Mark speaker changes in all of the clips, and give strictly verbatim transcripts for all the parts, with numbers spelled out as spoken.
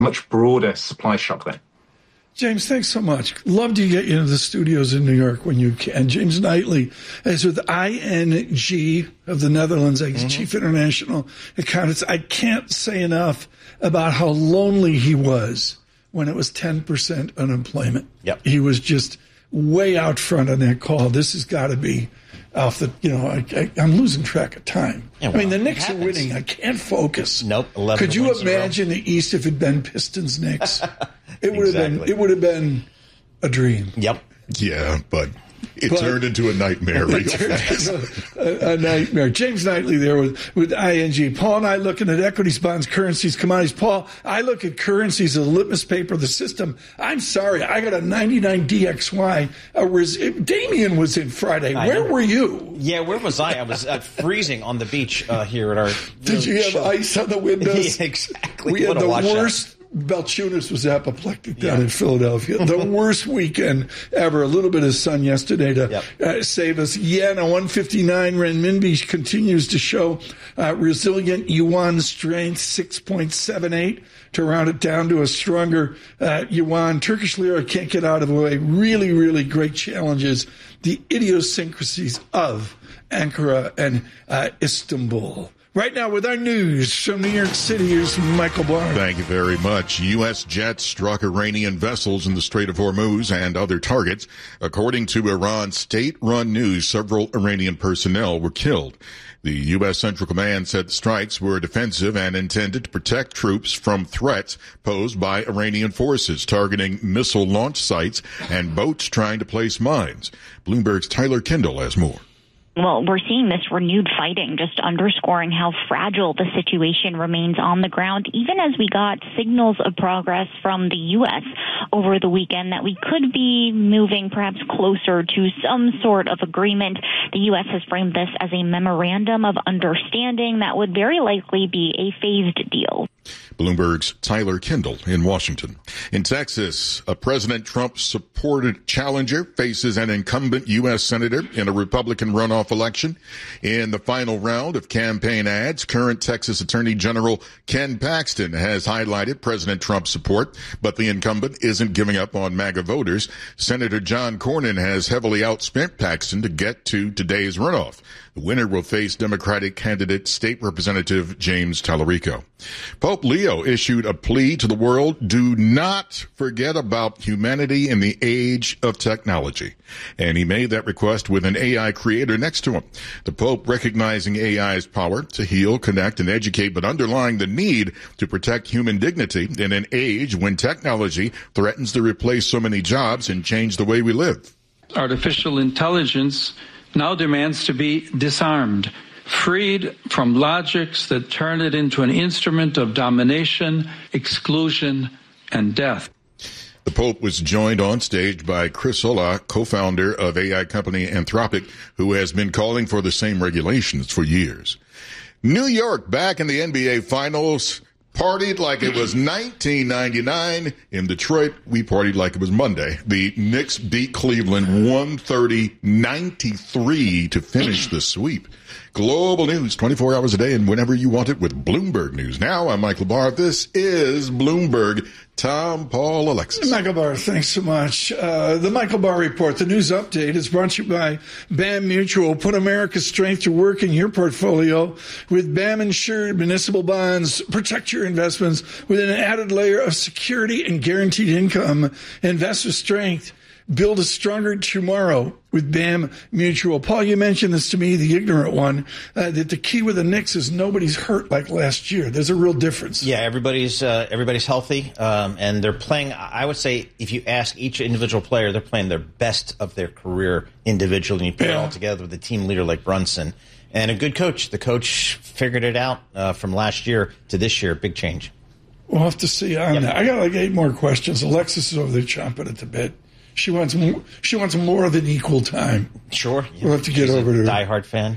Speaker 1: much broader supply shock there.
Speaker 2: James, thanks so much. Love to get you into the studios in New York when you can. James Knightley is with I N G of the Netherlands, mm-hmm. Chief International Accountants. I can't say enough about how lonely he was when it was ten percent unemployment.
Speaker 3: Yep.
Speaker 2: He was just way out front on that call. This has got to be off the, you know, I, I, I'm losing track of time.
Speaker 3: Yeah, well,
Speaker 2: I mean, the Knicks are winning. I can't focus.
Speaker 3: Nope. eleven
Speaker 2: Could you
Speaker 3: wins
Speaker 2: imagine the East if it had been Pistons Knicks? It would
Speaker 3: exactly.
Speaker 2: have been. It would have been a dream.
Speaker 3: Yep.
Speaker 4: Yeah, but it but, turned into a nightmare.
Speaker 2: It turned into a, a nightmare. James Knightley there with, with I N G. Paul and I looking at equities, bonds, currencies, commodities. Paul, I look at currencies as a litmus paper of the system. I'm sorry, I got a ninety-nine D X Y. A res- Damien was in Friday. I where know. were you?
Speaker 3: Yeah, where was I? I was uh, freezing on the beach uh, here at our.
Speaker 2: Did you have
Speaker 3: show.
Speaker 2: ice on the windows?
Speaker 3: Yeah, exactly.
Speaker 2: We
Speaker 3: what
Speaker 2: had the
Speaker 3: washout.
Speaker 2: worst. Balchunas was apoplectic down
Speaker 3: yeah.
Speaker 2: in Philadelphia. The worst weekend ever. A little bit of sun yesterday to
Speaker 3: yep.
Speaker 2: uh, save us. Yen, a one fifty-nine. Renminbi continues to show uh, resilient yuan strength, six point seven eight to round it down to a stronger uh, yuan. Turkish lira can't get out of the way. Really, really great challenges. The idiosyncrasies of Ankara and uh, Istanbul. Right now with our news from New York City, here's Michael Barr.
Speaker 4: Thank you very much. U S jets struck Iranian vessels in the Strait of Hormuz and other targets. According to Iran state-run news, several Iranian personnel were killed. The U S Central Command said the strikes were defensive and intended to protect troops from threats posed by Iranian forces targeting missile launch sites and boats trying to place mines. Bloomberg's Tyler Kendall has more.
Speaker 5: Well, we're seeing this renewed fighting, just underscoring how fragile the situation remains on the ground, even as we got signals of progress from the U S over the weekend that we could be moving perhaps closer to some sort of agreement. The U S has framed this as a memorandum of understanding that would very likely be a phased deal.
Speaker 4: Bloomberg's Tyler Kendall in Washington. In Texas, a President Trump-supported challenger faces an incumbent U S senator in a Republican runoff election. In the final round of campaign ads, current Texas Attorney General Ken Paxton has highlighted President Trump's support, but the incumbent isn't giving up on MAGA voters. Senator John Cornyn has heavily outspent Paxton to get to today's runoff. The winner will face Democratic candidate State Representative James Tallarico. Pope Leo issued a plea to the world: do not forget about humanity in the age of technology. And he made that request with an A I creator next to him. The Pope recognizing A I's power to heal, connect, and educate, but underlying the need to protect human dignity in an age when technology threatens to replace so many jobs and change the way we live.
Speaker 6: Artificial intelligence now demands to be disarmed, freed from logics that turn it into an instrument of domination, exclusion, and death.
Speaker 4: The Pope was joined on stage by Chris Olah, co-founder of A I company Anthropic, who has been calling for the same regulations for years. New York back in the N B A Finals. Partied like it was nineteen ninety-nine. In Detroit, we partied like it was Monday. The Knicks beat Cleveland one thirty ninety-three to finish the sweep. Global news twenty-four hours a day and whenever you want it with Bloomberg News. Now, I'm Michael Barr. This is Bloomberg. Tom, Paul, Alexis.
Speaker 2: Michael Barr, thanks so much. Uh, the Michael Barr Report, the news update, is brought to you by B A M Mutual. Put America's strength to work in your portfolio with B A M insured municipal bonds. Protect your investments with an added layer of security and guaranteed income. Investor strength. Build a stronger tomorrow with B A M Mutual. Paul, you mentioned this to me, the ignorant one, uh, that the key with the Knicks is nobody's hurt like last year. There's a real difference.
Speaker 3: Yeah, everybody's uh, everybody's healthy, um, and they're playing. I would say if you ask each individual player, they're playing their best of their career individually, and you put yeah. it all together with a team leader like Brunson and a good coach. The coach figured it out uh, from last year to this year. Big change.
Speaker 2: We'll have to see on yep. that. I got like eight more questions. Alexis is over there chomping at the bit. She wants more, she wants more than equal time.
Speaker 3: Sure.
Speaker 2: We'll have to get
Speaker 3: She's
Speaker 2: over
Speaker 3: a
Speaker 2: to her.
Speaker 3: Diehard fan.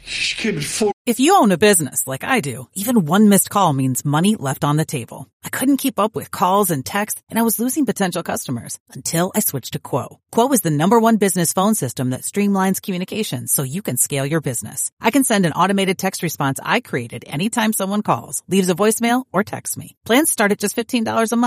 Speaker 2: She came at four.
Speaker 7: If you own a business like I do, even one missed call means money left on the table. I couldn't keep up with calls and texts, and I was losing potential customers until I switched to Quo. Quo is the number one business phone system that streamlines communications so you can scale your business. I can send an automated text response I created anytime someone calls, leaves a voicemail, or texts me. Plans start at just fifteen dollars a month.